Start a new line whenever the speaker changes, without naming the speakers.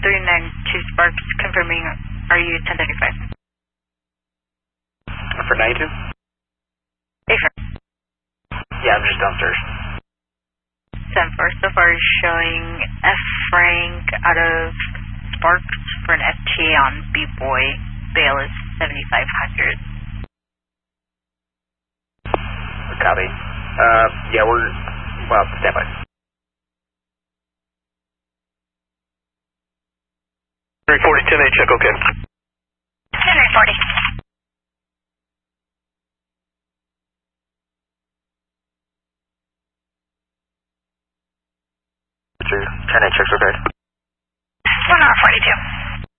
392 Sparks, confirming, are you 1035?
For 92?
Hey, sir.
Yeah, I'm just downstairs.
7-4, so far is showing F. Frank out of Sparks for an FTA on B-Boy. Bail is 7,500.
Copy. Yeah, we're, well, stand by. 340, 10-8, check, okay.
1040.
Roger, 10-8, check's okay.